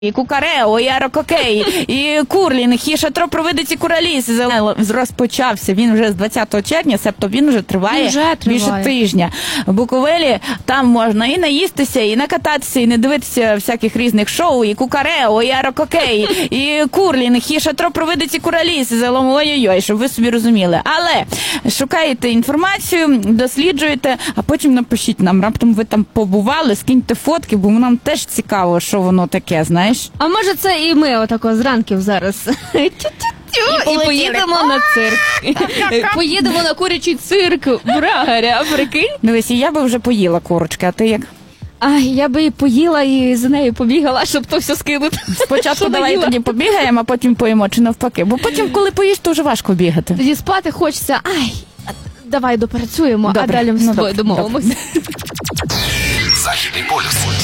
і Кукарео, і Арококей, і Курлінг, і Шатро Провидиці Кураліс. Розпочався він вже з 20 червня, себто він вже триває більше тижня. В Буковелі там можна і наїстися, і накататися, і не дивитися всяких різних шоу, і Кукарео, і Арококей, і Курлінг, і Шатро Провидиці Кураліс. Ой-ой-ой, щоб ви собі розуміли. Але шукаєте інформацію, досліджуєте, а потім напишіть нам, раптом ви там побували, скиньте фотки, бо нам теж цікаво, що воно таке, знаєш. А може це і ми отако зранків зараз і поїдемо на цирк. Поїдемо на курячий цирк Брагаря, прикинь? Дивись, я би вже поїла курочки, а ти як? Ай, я би і поїла, і за нею побігала, щоб то все скинути. Спочатку давай тоді побігаємо, а потім поїмо, чи навпаки. Бо потім, коли поїш, то вже важко бігати. Тоді спати хочеться, давай допрацюємо, а далі ми з тобою домовимося. Західний полюс.